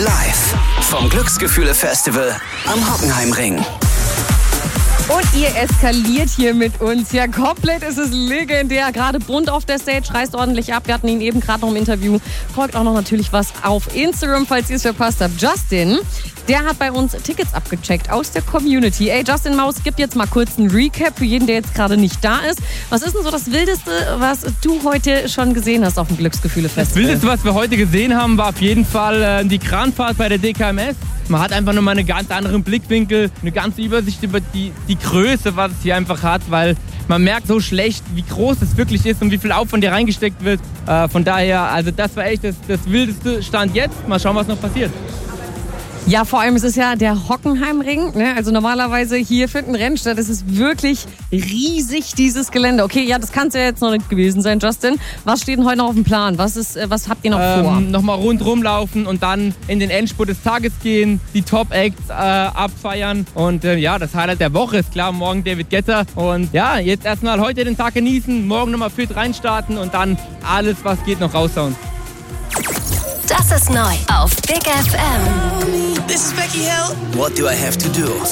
Live vom Glücksgefühle-Festival am Hockenheimring. Und ihr eskaliert hier mit uns. Ja, komplett ist es legendär. Gerade bunt auf der Stage, reißt ordentlich ab. Wir hatten ihn eben gerade noch im Interview. Folgt auch noch natürlich was auf Instagram, falls ihr es verpasst habt. Justin, der hat bei uns Tickets abgecheckt aus der Community. Ey, Justin Maus, gib jetzt mal kurz einen Recap für jeden, der jetzt gerade nicht da ist. Was ist denn so das Wildeste, was du heute schon gesehen hast auf dem Glücksgefühle-Festival? Das Wildeste, was wir heute gesehen haben, war auf jeden Fall die Kranfahrt bei der DKMS. Man hat einfach nochmal einen ganz anderen Blickwinkel, eine ganze Übersicht über die Größe, was es hier einfach hat, weil man merkt so schlecht, wie groß es wirklich ist und wie viel Aufwand hier reingesteckt wird. Von daher, also das war echt das wildeste Stand jetzt. Mal schauen, was noch passiert. Ja, vor allem ist es ja der Hockenheimring. Ne? Also normalerweise hier finden Rennen statt. Es ist wirklich riesig, dieses Gelände. Okay, ja, das kann es ja jetzt noch nicht gewesen sein, Justin. Was steht denn heute noch auf dem Plan? Was habt ihr noch vor? Nochmal rundherum laufen und dann in den Endspurt des Tages gehen, die Top-Acts abfeiern. Und ja, das Highlight der Woche ist klar, morgen David Guetta. Und ja, jetzt erstmal heute den Tag genießen, morgen nochmal fit reinstarten und dann alles, was geht, noch raushauen. Das ist neu auf Big FM. This is Becky Hill. What do I have to do?